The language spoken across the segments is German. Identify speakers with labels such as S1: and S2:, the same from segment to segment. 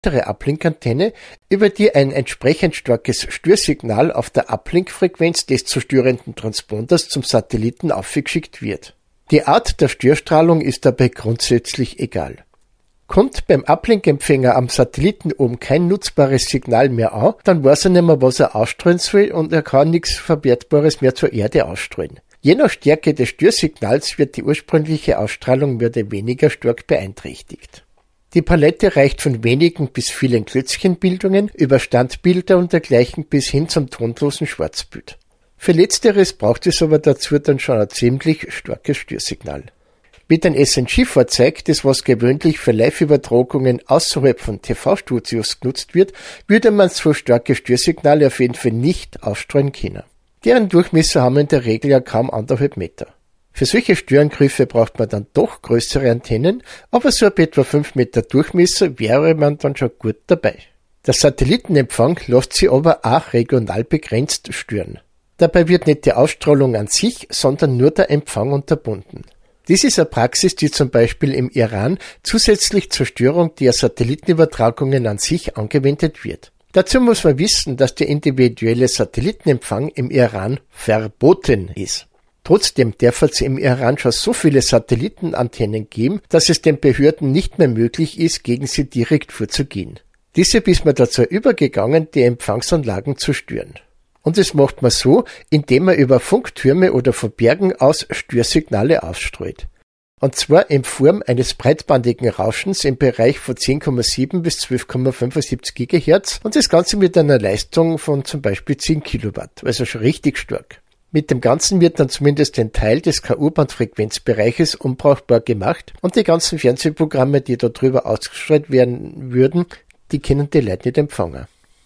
S1: weitere Uplink-Antenne, über die ein entsprechend starkes Störsignal auf der Uplink-Frequenz des zu störenden Transponders zum Satelliten aufgeschickt wird. Die Art der Störstrahlung ist dabei grundsätzlich egal. Kommt beim Uplink-Empfänger am Satelliten oben kein nutzbares Signal mehr an, dann weiß er nicht mehr, was er ausstrahlen soll und er kann nichts Verwertbares mehr zur Erde ausstrahlen. Je nach Stärke des Störsignals wird die ursprüngliche Ausstrahlung mehr oder weniger stark beeinträchtigt. Die Palette reicht von wenigen bis vielen Klötzchenbildungen über Standbilder und dergleichen bis hin zum tonlosen Schwarzbild. Für Letzteres braucht es aber dazu dann schon ein ziemlich starkes Störsignal. Mit einem SNG-Fahrzeug, das was gewöhnlich für Live-Übertragungen außerhalb von TV-Studios genutzt wird, würde man so starke Störsignale auf jeden Fall nicht ausstrahlen können. Deren Durchmesser haben in der Regel ja kaum 1,5 Meter. Für solche Störangriffe braucht man dann doch größere Antennen, aber so ab etwa 5 Meter Durchmesser wäre man dann schon gut dabei. Der Satellitenempfang lässt sich aber auch regional begrenzt stören. Dabei wird nicht die Ausstrahlung an sich, sondern nur der Empfang unterbunden. Dies ist eine Praxis, die zum Beispiel im Iran zusätzlich zur Störung der Satellitenübertragungen an sich angewendet wird. Dazu muss man wissen, dass der individuelle Satellitenempfang im Iran verboten ist. Trotzdem darf es im Iran schon so viele Satellitenantennen geben, dass es den Behörden nicht mehr möglich ist, gegen sie direkt vorzugehen. Deshalb ist man dazu übergegangen, die Empfangsanlagen zu stören. Und das macht man so, indem man über Funktürme oder von Bergen aus Störsignale ausstrahlt. Und zwar in Form eines breitbandigen Rauschens im Bereich von 10,7 bis 12,75 GHz und das Ganze mit einer Leistung von zum Beispiel 10 Kilowatt, also schon richtig stark. Mit dem Ganzen wird dann zumindest ein Teil des KU-Band-Frequenzbereiches unbrauchbar gemacht und die ganzen Fernsehprogramme, die darüber ausgestrahlt werden würden, die können die Leute nicht empfangen.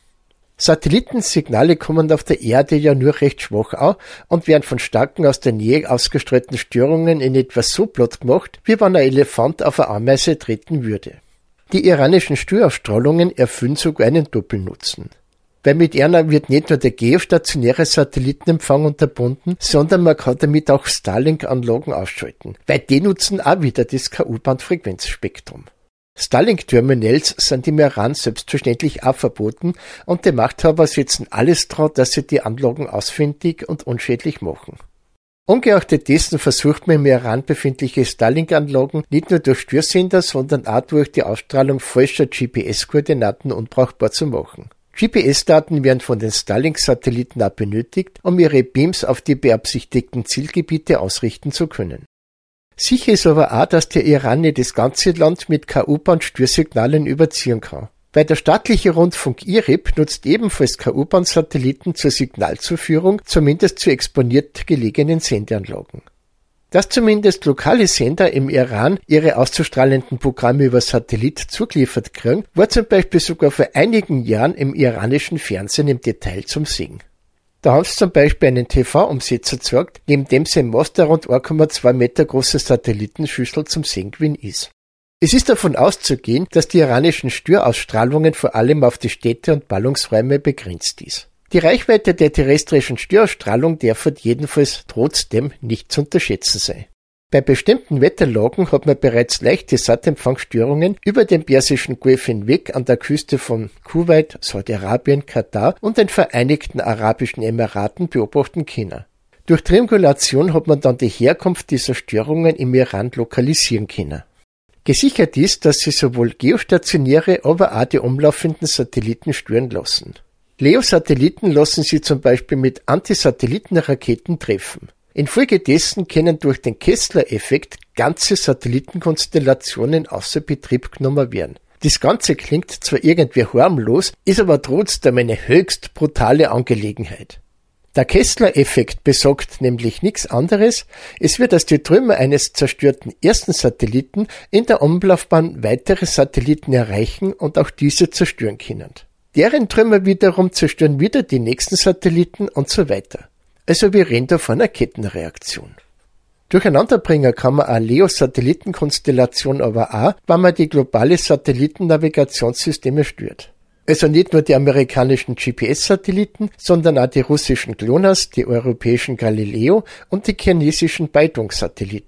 S1: Satellitensignale kommen auf der Erde ja nur recht schwach an und werden von starken aus der Nähe ausgestrahlten Störungen in etwa so platt gemacht, wie wenn ein Elefant auf eine Ameise treten würde. Die iranischen Störausstrahlungen erfüllen sogar einen Doppelnutzen. Weil mit einer wird nicht nur der geostationäre Satellitenempfang unterbunden, sondern man kann damit auch Starlink-Anlagen ausschalten, weil die nutzen auch wieder das KU-Band-Frequenzspektrum. Starlink-Terminals sind im Iran selbstverständlich auch verboten und die Machthaber setzen alles dran, dass sie die Anlagen ausfindig und unschädlich machen. Ungeachtet dessen versucht man im Iran befindliche Starlink-Anlagen nicht nur durch Störsender, sondern auch durch die Ausstrahlung falscher GPS-Koordinaten unbrauchbar zu machen. GPS-Daten werden von den Starlink-Satelliten auch benötigt, um ihre Beams auf die beabsichtigten Zielgebiete ausrichten zu können. Sicher ist aber auch, dass der Iran nicht das ganze Land mit KU-Band-Störsignalen überziehen kann. Weil der staatliche Rundfunk IRIB nutzt ebenfalls KU-Band-Satelliten zur Signalzuführung, zumindest zu exponiert gelegenen Sendeanlagen. Dass zumindest lokale Sender im Iran ihre auszustrahlenden Programme über Satellit zugeliefert kriegen, war zum Beispiel sogar vor einigen Jahren im iranischen Fernsehen im Detail zum Sehen. Da haben sie zum Beispiel einen TV-Umsetzer gezeigt, neben dem sein Master rund 1,2 Meter große Satellitenschüssel zum Sehen gewesen ist. Es ist davon auszugehen, dass die iranischen Störausstrahlungen vor allem auf die Städte und Ballungsräume begrenzt ist. Die Reichweite der terrestrischen Störausstrahlung darf jedenfalls trotzdem nicht zu unterschätzen sein. Bei bestimmten Wetterlagen hat man bereits leichte Satempfangsstörungen über den Persischen Golf hinweg an der Küste von Kuwait, Saudi-Arabien, Katar und den Vereinigten Arabischen Emiraten beobachten können. Durch Triangulation hat man dann die Herkunft dieser Störungen im Iran lokalisieren können. Gesichert ist, dass sie sowohl geostationäre, aber auch die umlaufenden Satelliten stören lassen. LEO-Satelliten lassen sie zum Beispiel mit Antisatellitenraketen treffen. Infolgedessen können durch den Kessler-Effekt ganze Satellitenkonstellationen außer Betrieb genommen werden. Das Ganze klingt zwar irgendwie harmlos, ist aber trotzdem eine höchst brutale Angelegenheit. Der Kessler-Effekt besagt nämlich nichts anderes, es wird aus den Trümmer eines zerstörten ersten Satelliten in der Umlaufbahn weitere Satelliten erreichen und auch diese zerstören können. Deren Trümmer wiederum zerstören wieder die nächsten Satelliten und so weiter. Also wir reden da von einer Kettenreaktion. Durcheinanderbringer kann man eine LEO-Satellitenkonstellation aber auch, wenn man die globale Satellitennavigationssysteme stört. Also nicht nur die amerikanischen GPS-Satelliten, sondern auch die russischen GLONASS, die europäischen Galileo und die chinesischen Beidong-Satelliten.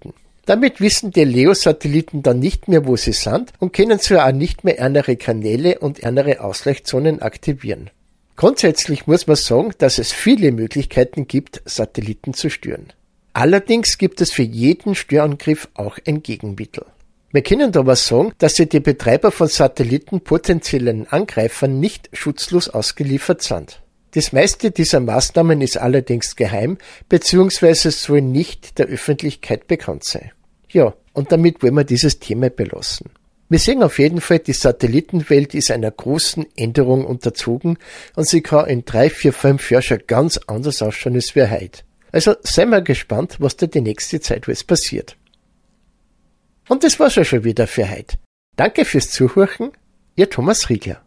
S1: Damit wissen die LEO-Satelliten dann nicht mehr, wo sie sind und können so auch nicht mehr andere Kanäle und andere Ausleuchtzonen aktivieren. Grundsätzlich muss man sagen, dass es viele Möglichkeiten gibt, Satelliten zu stören. Allerdings gibt es für jeden Störangriff auch ein Gegenmittel. Wir können aber sagen, dass sich die Betreiber von Satelliten potenziellen Angreifern nicht schutzlos ausgeliefert sind. Das meiste dieser Maßnahmen ist allerdings geheim bzw. soll nicht der Öffentlichkeit bekannt sein. Ja, und damit wollen wir dieses Thema belassen. Wir sehen auf jeden Fall, die Satellitenwelt ist einer großen Änderung unterzogen und sie kann in 3, 4, 5 Jahren schon ganz anders ausschauen als wir heute. Also seien wir gespannt, was da die nächste Zeit alles passiert. Und das war's ja schon wieder für heute. Danke fürs Zuhören, Ihr Thomas Riegler.